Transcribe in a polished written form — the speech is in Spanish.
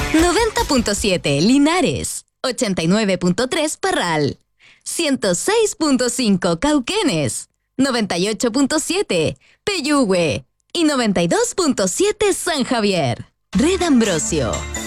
90.7 Linares, 89.3 Parral, 106.5 Cauquenes, 98.7 Peyúgue y 92.7 San Javier. Red Ambrosio,